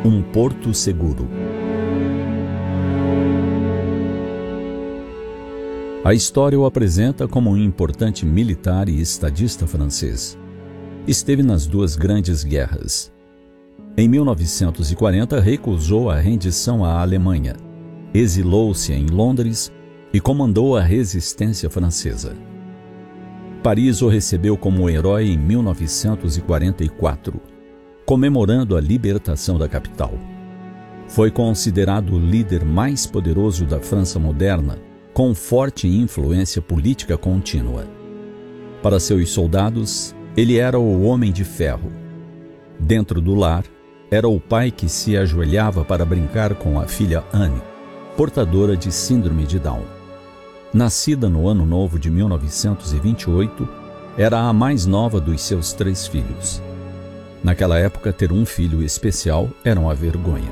Um porto seguro. A história o apresenta como um importante militar e estadista francês. Esteve nas duas grandes guerras. Em 1940, recusou a rendição à Alemanha, exilou-se em Londres e comandou a resistência francesa. Paris o recebeu como herói em 1944, comemorando a libertação da capital. Foi considerado o líder mais poderoso da França moderna, com forte influência política contínua. Para seus soldados, ele era o homem de ferro. Dentro do lar, era o pai que se ajoelhava para brincar com a filha Anne, portadora de síndrome de Down. Nascida no ano novo de 1928, era a mais nova dos seus 3 filhos. Naquela época, ter um filho especial era uma vergonha.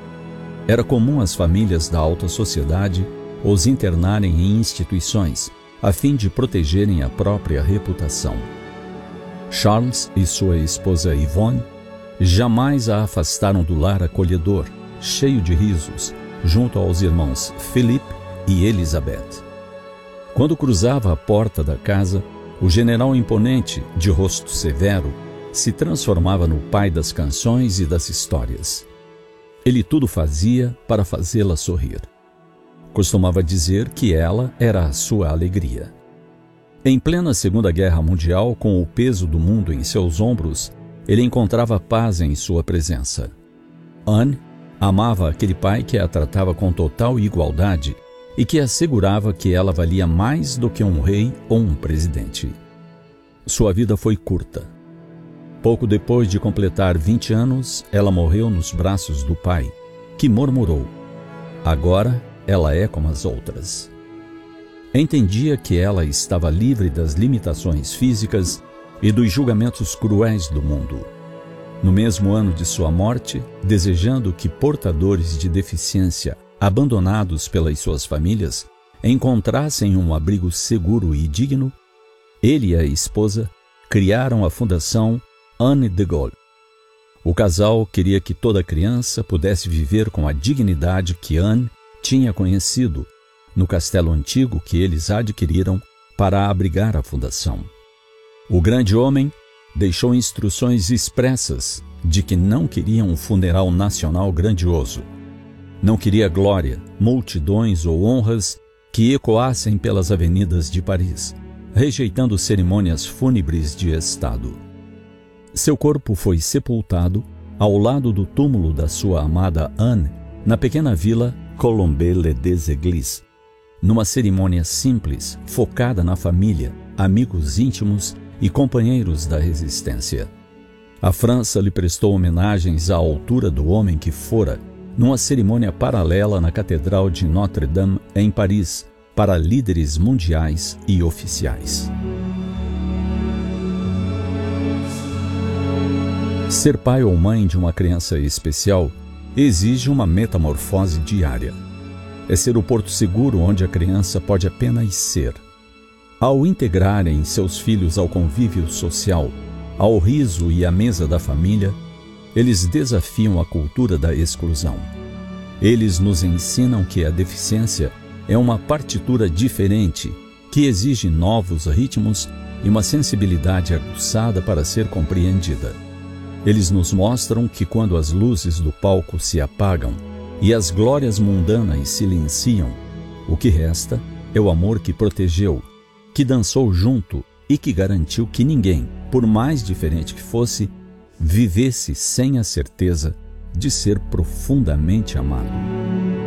Era comum as famílias da alta sociedade os internarem em instituições, a fim de protegerem a própria reputação. Charles e sua esposa Yvonne jamais a afastaram do lar acolhedor, cheio de risos, junto aos irmãos Philippe e Elizabeth. Quando cruzava a porta da casa, o general imponente, de rosto severo, se transformava no pai das canções e das histórias. Ele tudo fazia para fazê-la sorrir. Costumava dizer que ela era a sua alegria. Em plena Segunda Guerra Mundial, com o peso do mundo em seus ombros, ele encontrava paz em sua presença. Anne amava aquele pai que a tratava com total igualdade e que assegurava que ela valia mais do que um rei ou um presidente. Sua vida foi curta. Pouco depois de completar 20 anos, ela morreu nos braços do pai, que murmurou: "Agora ela é como as outras." Entendia que ela estava livre das limitações físicas e dos julgamentos cruéis do mundo. No mesmo ano de sua morte, desejando que portadores de deficiência, abandonados pelas suas famílias, encontrassem um abrigo seguro e digno, ele e a esposa criaram a Fundação Anne de Gaulle. O casal queria que toda criança pudesse viver com a dignidade que Anne tinha conhecido no castelo antigo que eles adquiriram para abrigar a fundação. O grande homem deixou instruções expressas de que não queria um funeral nacional grandioso. Não queria glória, multidões ou honras que ecoassem pelas avenidas de Paris, rejeitando cerimônias fúnebres de Estado. Seu corpo foi sepultado ao lado do túmulo da sua amada Anne, na pequena vila Colombey-les-Églises, numa cerimônia simples, focada na família, amigos íntimos e companheiros da resistência. A França lhe prestou homenagens à altura do homem que fora, numa cerimônia paralela na Catedral de Notre-Dame, em Paris, para líderes mundiais e oficiais. Ser pai ou mãe de uma criança especial exige uma metamorfose diária. É ser o porto seguro onde a criança pode apenas ser. Ao integrarem seus filhos ao convívio social, ao riso e à mesa da família, eles desafiam a cultura da exclusão. Eles nos ensinam que a deficiência é uma partitura diferente, que exige novos ritmos e uma sensibilidade aguçada para ser compreendida. Eles nos mostram que quando as luzes do palco se apagam e as glórias mundanas silenciam, o que resta é o amor que protegeu, que dançou junto e que garantiu que ninguém, por mais diferente que fosse, vivesse sem a certeza de ser profundamente amado.